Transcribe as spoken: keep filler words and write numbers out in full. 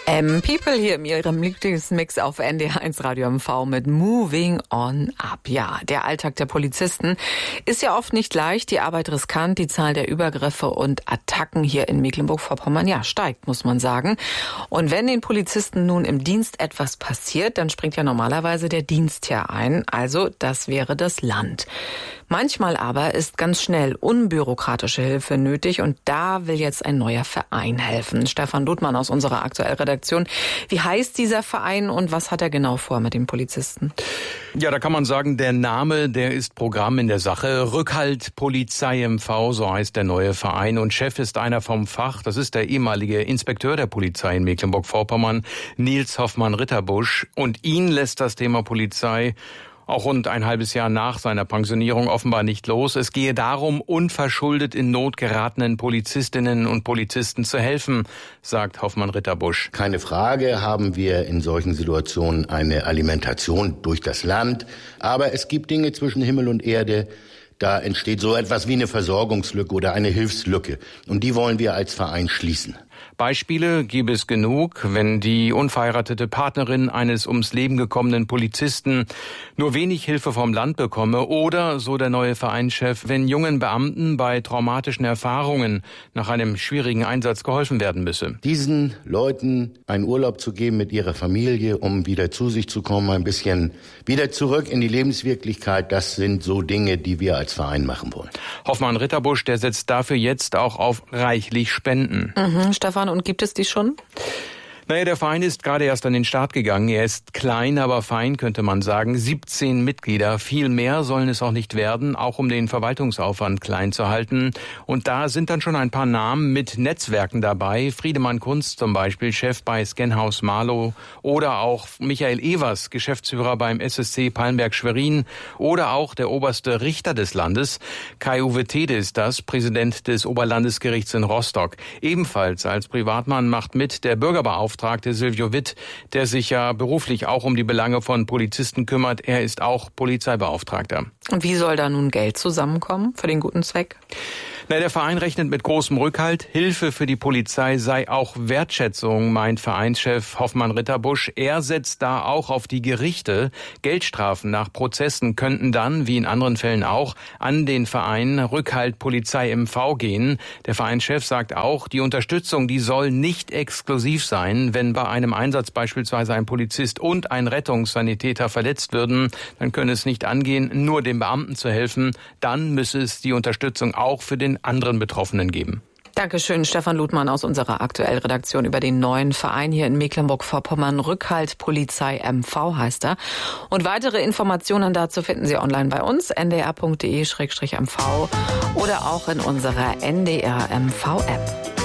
Ähm, People hier in ihrem Lieblingsmix auf N D R eins Radio M V mit Moving On Up. Ja, der Alltag der Polizisten ist ja oft nicht leicht, die Arbeit riskant, die Zahl der Übergriffe und Attacken hier in Mecklenburg-Vorpommern, ja, steigt, muss man sagen. Und wenn den Polizisten nun im Dienst etwas passiert, dann springt ja normalerweise der Dienstherr ein, also das wäre das Land. Manchmal aber ist ganz schnell unbürokratische Hilfe nötig und da will jetzt ein neuer Verein helfen. Stefan Ludmann aus unserer aktuellen Redaktion. Wie heißt dieser Verein und was hat er genau vor mit den Polizisten? Ja, da kann man sagen, der Name, der ist Programm in der Sache. Rückhalt Polizei M V, so heißt der neue Verein. Und Chef ist einer vom Fach. Das ist der ehemalige Inspekteur der Polizei in Mecklenburg-Vorpommern, Nils Hoffmann-Ritterbusch. Und ihn lässt das Thema Polizei auch rund ein halbes Jahr nach seiner Pensionierung offenbar nicht los. Es gehe darum, unverschuldet in Not geratenen Polizistinnen und Polizisten zu helfen, sagt Hoffmann-Ritterbusch. Keine Frage haben wir in solchen Situationen eine Alimentation durch das Land. Aber es gibt Dinge zwischen Himmel und Erde, da entsteht so etwas wie eine Versorgungslücke oder eine Hilfslücke. Und die wollen wir als Verein schließen. Beispiele gäbe es genug, wenn die unverheiratete Partnerin eines ums Leben gekommenen Polizisten nur wenig Hilfe vom Land bekomme oder, so der neue Vereinschef, wenn jungen Beamten bei traumatischen Erfahrungen nach einem schwierigen Einsatz geholfen werden müsse. Diesen Leuten einen Urlaub zu geben mit ihrer Familie, um wieder zu sich zu kommen, ein bisschen wieder zurück in die Lebenswirklichkeit, das sind so Dinge, die wir als Verein machen wollen. Hoffmann-Ritterbusch, der setzt dafür jetzt auch auf reichlich Spenden. Mhm, Stefan, und gibt es die schon? Naja, der Verein ist gerade erst an den Start gegangen. Er ist klein, aber fein, könnte man sagen. siebzehn Mitglieder. Viel mehr sollen es auch nicht werden, auch um den Verwaltungsaufwand klein zu halten. Und da sind dann schon ein paar Namen mit Netzwerken dabei. Friedemann Kunst zum Beispiel, Chef bei Scanhaus Marlow. Oder auch Michael Evers, Geschäftsführer beim S S C Palmberg-Schwerin. Oder auch der oberste Richter des Landes, Kai-Uwe Tede ist das, Präsident des Oberlandesgerichts in Rostock. Ebenfalls als Privatmann macht mit der Bürgerbeauftragte Silvio Witt, der sich ja beruflich auch um die Belange von Polizisten kümmert. Er ist auch Polizeibeauftragter. Und wie soll da nun Geld zusammenkommen für den guten Zweck? Na, der Verein rechnet mit großem Rückhalt. Hilfe für die Polizei sei auch Wertschätzung, meint Vereinschef Hoffmann-Ritterbusch. Er setzt da auch auf die Gerichte. Geldstrafen nach Prozessen könnten dann, wie in anderen Fällen auch, an den Verein Rückhalt Polizei M V gehen. Der Vereinschef sagt auch, die Unterstützung, die soll nicht exklusiv sein. Wenn bei einem Einsatz beispielsweise ein Polizist und ein Rettungssanitäter verletzt würden, dann könne es nicht angehen, nur dem Beamten zu helfen. Dann müsse es die Unterstützung auch für den anderen Betroffenen geben. Dankeschön, Stefan Ludmann aus unserer aktuellen Redaktion über den neuen Verein hier in Mecklenburg-Vorpommern. Rückhalt Polizei M V heißt er. Und weitere Informationen dazu finden Sie online bei uns, n d r punkt d e slash m v oder auch in unserer N D R M V App.